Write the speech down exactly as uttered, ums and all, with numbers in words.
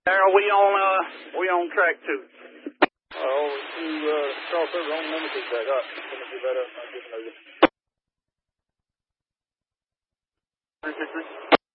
Daryl, we on, uh, we on track two. Oh, to, uh, cross over on Nemesis back up. I'm going to give that up. I'm giving over. three six three.